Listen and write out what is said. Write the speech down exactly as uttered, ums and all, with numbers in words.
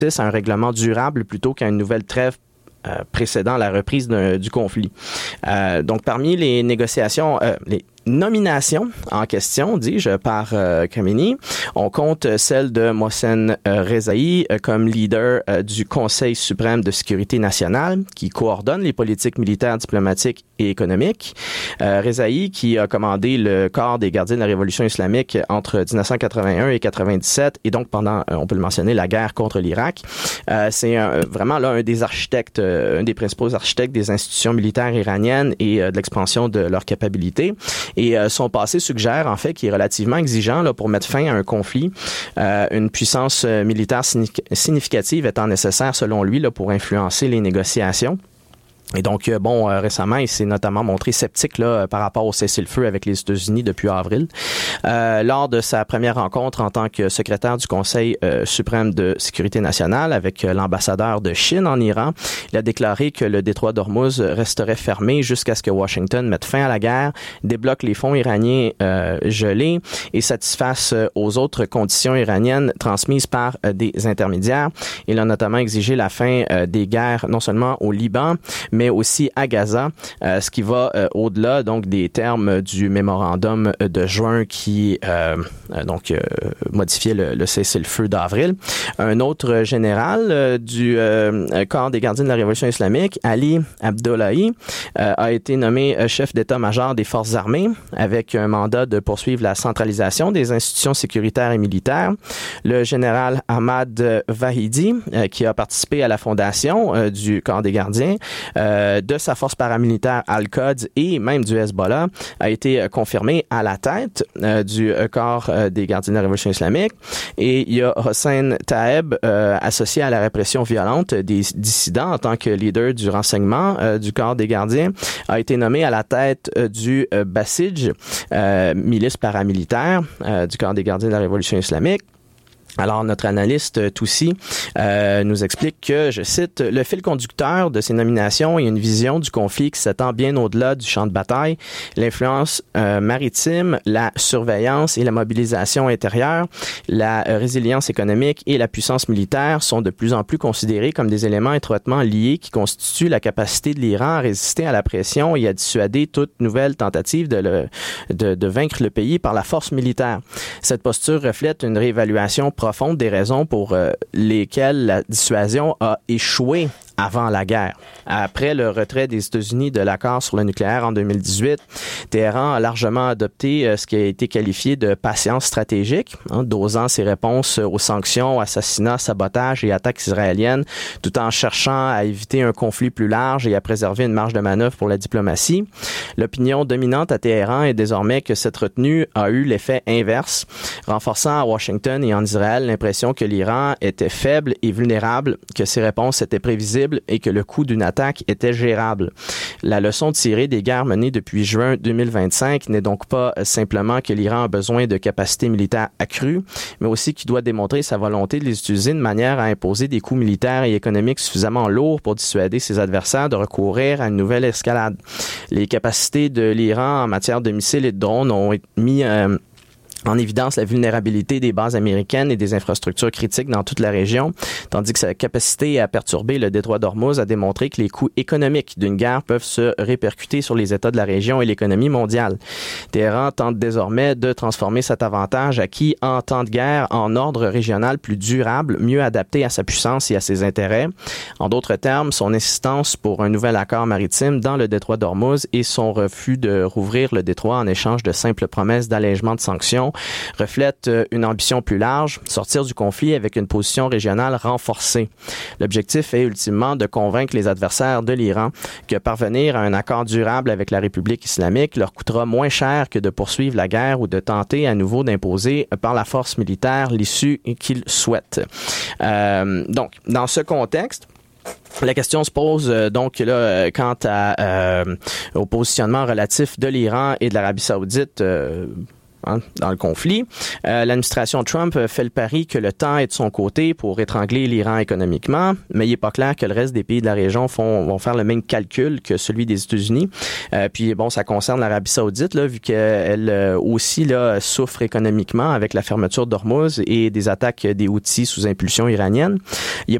à un règlement durable plutôt qu'à une nouvelle trêve euh, précédant la reprise du conflit. Euh, donc, parmi les négociations, euh, les nomination en question, dis-je, par euh, Khamenei. On compte celle de Mohsen euh, Rezaei euh, comme leader euh, du Conseil suprême de sécurité nationale qui coordonne les politiques militaires, diplomatiques et économiques. Euh, Rezaei qui a commandé le corps des gardiens de la Révolution islamique entre dix-neuf cent quatre-vingt-un et quatre-vingt-dix-sept et donc pendant, on peut le mentionner, la guerre contre l'Irak. Euh, c'est un, vraiment là un des architectes, euh, un des principaux architectes des institutions militaires iraniennes et euh, de l'expansion de leurs capacités. Et euh, son passé suggère en fait qu'il est relativement exigeant là, pour mettre fin à un conflit. Euh, une puissance euh, militaire significative étant nécessaire selon lui là, pour influencer les négociations. Et donc, bon, euh, récemment, il s'est notamment montré sceptique là par rapport au cessez-le-feu avec les États-Unis depuis avril. Euh, lors de sa première rencontre en tant que secrétaire du Conseil euh, suprême de sécurité nationale avec euh, l'ambassadeur de Chine en Iran, il a déclaré que le détroit d'Ormuz resterait fermé jusqu'à ce que Washington mette fin à la guerre, débloque les fonds iraniens euh, gelés et satisfasse euh, aux autres conditions iraniennes transmises par euh, des intermédiaires. Il a notamment exigé la fin euh, des guerres non seulement au Liban, mais mais aussi à Gaza, euh, ce qui va euh, au-delà donc des termes du mémorandum de juin qui euh, donc euh, modifiait le, le cessez-le-feu d'avril. Un autre général euh, du euh, corps des gardiens de la Révolution islamique, Ali Abdollahi, euh, a été nommé chef d'état-major des forces armées avec un mandat de poursuivre la centralisation des institutions sécuritaires et militaires. Le général Ahmad Vahidi, euh, qui a participé à la fondation euh, du corps des gardiens, euh, de sa force paramilitaire Al-Quds et même du Hezbollah, a été confirmé à la tête euh, du corps euh, des gardiens de la Révolution islamique. Et il y a Hossein Taeb, euh, associé à la répression violente des dissidents en tant que leader du renseignement euh, du corps des gardiens, a été nommé à la tête euh, du euh, Basij, euh, milice paramilitaire euh, du corps des gardiens de la Révolution islamique. Alors, notre analyste Toussi euh, nous explique que, je cite, « Le fil conducteur de ces nominations est une vision du conflit qui s'étend bien au-delà du champ de bataille. L'influence euh, maritime, la surveillance et la mobilisation intérieure, la euh, résilience économique et la puissance militaire sont de plus en plus considérés comme des éléments étroitement liés qui constituent la capacité de l'Iran à résister à la pression et à dissuader toute nouvelle tentative de, le, de, de vaincre le pays par la force militaire. Cette posture reflète une réévaluation profonde des raisons pour euh, lesquelles la dissuasion a échoué avant la guerre. Après le retrait des États-Unis de l'accord sur le nucléaire en deux mille dix-huit, Téhéran a largement adopté euh, ce qui a été qualifié de patience stratégique, hein, dosant ses réponses aux sanctions, assassinats, sabotages et attaques israéliennes, tout en cherchant à éviter un conflit plus large et à préserver une marge de manœuvre pour la diplomatie. L'opinion dominante à Téhéran est désormais que cette retenue a eu l'effet inverse, renforçant à Washington et en Israël l'impression que l'Iran était faible et vulnérable, que ses réponses étaient prévisibles et que le coût d'une attaque était gérable. La leçon tirée des guerres menées depuis juin deux mille vingt-cinq n'est donc pas simplement que l'Iran a besoin de capacités militaires accrues, mais aussi qu'il doit démontrer sa volonté de les utiliser de manière à imposer des coûts militaires et économiques suffisamment lourds pour dissuader ses adversaires de recourir à une nouvelle escalade. Les capacités de l'Iran en matière de missiles et de drones ont mis euh, en évidence la vulnérabilité des bases américaines et des infrastructures critiques dans toute la région, tandis que sa capacité à perturber le détroit d'Ormuz a démontré que les coûts économiques d'une guerre peuvent se répercuter sur les États de la région et l'économie mondiale. Téhéran tente désormais de transformer cet avantage acquis en temps de guerre en ordre régional plus durable, mieux adapté à sa puissance et à ses intérêts. En d'autres termes, son insistance pour un nouvel accord maritime dans le détroit d'Ormuz et son refus de rouvrir le détroit en échange de simples promesses d'allègement de sanctions reflète une ambition plus large, sortir du conflit avec une position régionale renforcée. L'objectif est ultimement de convaincre les adversaires de l'Iran que parvenir à un accord durable avec la République islamique leur coûtera moins cher que de poursuivre la guerre ou de tenter à nouveau d'imposer par la force militaire l'issue qu'ils souhaitent. Euh, donc, dans ce contexte, la question se pose euh, donc là quant à, euh, au positionnement relatif de l'Iran et de l'Arabie saoudite euh, hein, dans le conflit. Euh, l'administration Trump fait le pari que le temps est de son côté pour étrangler l'Iran économiquement, mais il n'est pas clair que le reste des pays de la région font, vont faire le même calcul que celui des États-Unis. Euh, puis bon, ça concerne l'Arabie Saoudite, là, vu qu'elle euh, aussi là, souffre économiquement avec la fermeture d'Ormuz et des attaques des Houthis sous impulsion iranienne. Il n'y a